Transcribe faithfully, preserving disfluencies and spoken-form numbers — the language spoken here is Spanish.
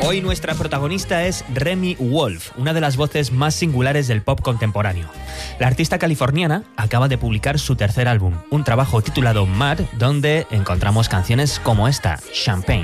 Hoy nuestra protagonista es Remi Wolf, una de las voces más singulares del pop contemporáneo. La artista californiana acaba de publicar su tercer álbum, un trabajo titulado Mad, donde encontramos canciones como esta, Champagne.